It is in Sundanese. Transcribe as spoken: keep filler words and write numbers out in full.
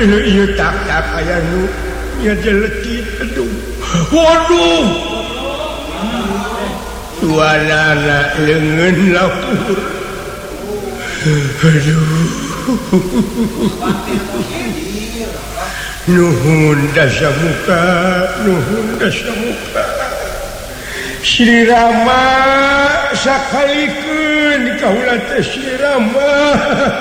ieu tak-tak aya nu nya jeletit aduh waduh suarana leungeun lapur aduh nuhun dasamuka nuhun dasamuka Sri Rama sakalikeun kaula teh Sri Rama